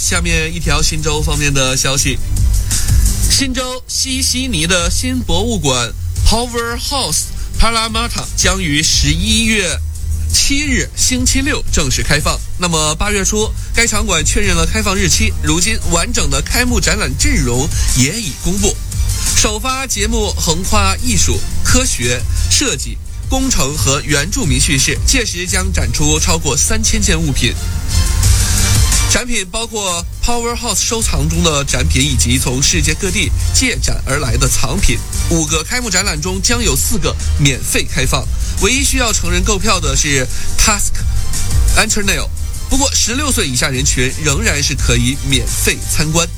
下面一条新州方面的消息。新州西悉尼的新博物馆 Powerhouse Parramatta 将于11月7日星期六正式开放。那么8月初，该场馆确认了开放日期，如今完整的开幕展览阵容也已公布。首发节目横跨艺术、科学、设计、工程和原住民叙事，届时将展出超过3000件物品。展品包括 Powerhouse 收藏中的展品，以及从世界各地借展而来的藏品。5个开幕展览中将有4个免费开放，唯一需要成人购票的是 Task Antenail， 不过16岁以下人群仍然是可以免费参观。